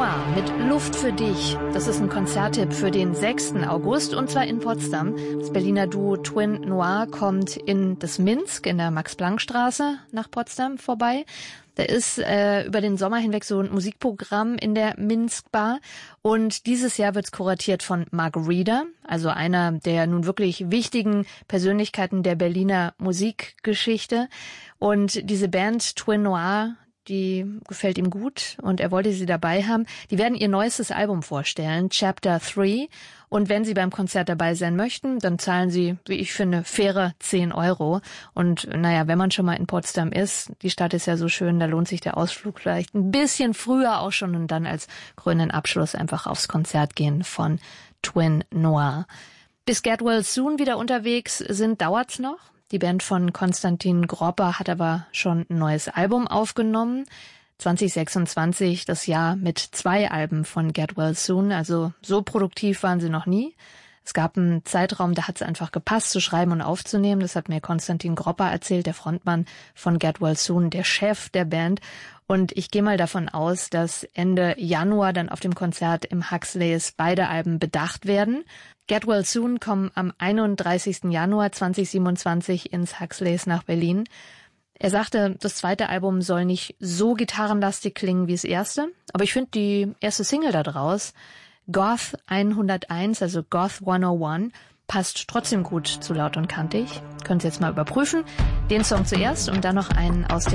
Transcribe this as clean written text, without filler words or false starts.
Noir mit Luft für dich. Das ist ein Konzerttipp für den 6. August und zwar in Potsdam. Das Berliner Duo Twin Noir kommt in das Minsk in der Max-Planck-Straße nach Potsdam vorbei. Da ist über den Sommer hinweg so ein Musikprogramm in der Minsk-Bar und dieses Jahr wird's kuratiert von Mark Reeder, also einer der nun wirklich wichtigen Persönlichkeiten der Berliner Musikgeschichte. Und diese Band Twin Noir, die gefällt ihm gut und er wollte sie dabei haben. Die werden ihr neuestes Album vorstellen, Chapter 3. Und wenn Sie beim Konzert dabei sein möchten, dann zahlen Sie, wie ich finde, faire 10 €. Und naja, wenn man schon mal in Potsdam ist, die Stadt ist ja so schön, da lohnt sich der Ausflug vielleicht ein bisschen früher auch schon und dann als krönenden Abschluss einfach aufs Konzert gehen von Twin Noir. Bis Get Well Soon wieder unterwegs sind, dauert's noch. Die Band von Konstantin Gropper hat aber schon ein neues Album aufgenommen. 2026, das Jahr mit 2 Alben von Get Well Soon. Also so produktiv waren sie noch nie. Es gab einen Zeitraum, da hat es einfach gepasst, zu schreiben und aufzunehmen. Das hat mir Konstantin Gropper erzählt, der Frontmann von Get Well Soon, der Chef der Band. Und ich gehe mal davon aus, dass Ende Januar dann auf dem Konzert im Huxleys beide Alben bedacht werden. Get Well Soon kommen am 31. Januar 2027 ins Huxleys nach Berlin. Er sagte, das zweite Album soll nicht so gitarrenlastig klingen wie das erste, aber ich finde die erste Single da draus, Goth 101, also Goth 101, passt trotzdem gut zu Laut und Kantig. Könnt ihr jetzt mal überprüfen. Den Song zuerst und dann noch einen aus dem